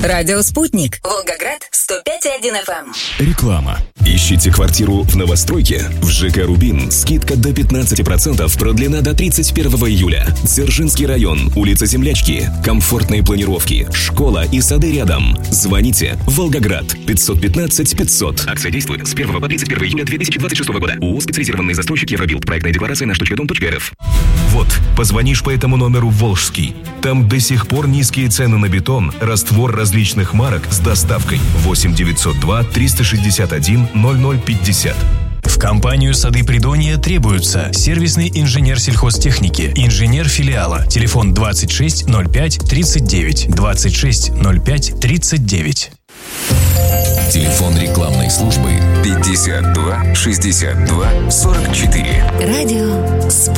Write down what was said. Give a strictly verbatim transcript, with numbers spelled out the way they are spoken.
Радио «Спутник». Волгоград, сто пять и один эф эм. Реклама. Ищите квартиру в новостройке? В ЖК «Рубин» скидка до пятнадцати процентов продлена до тридцать первого июля. Дзержинский район, улица Землячки. Комфортные планировки, школа и сады рядом. Звоните. Волгоград, пятьсот пятнадцать пятьсот. Акция действует с первого по тридцать первого июля две тысячи двадцать шестого года. ООО «Специализированный застройщик Евробилд». Проектная декларация наш точка дом точка эр эф. Вот, позвонишь по этому номеру в Волжский. Там до сих пор низкие цены на бетон, раствор различных марок с доставкой. восемь девятьсот два триста шестьдесят один ноль ноль пятьдесят. В компанию «Сады Придонья» требуются сервисный инженер сельхозтехники, инженер филиала. Телефон двадцать шесть ноль пять тридцать девять, двадцать шесть ноль пять тридцать девять. Телефон рекламной службы пятьдесят два шестьдесят два сорок четыре. Радио «Спутник».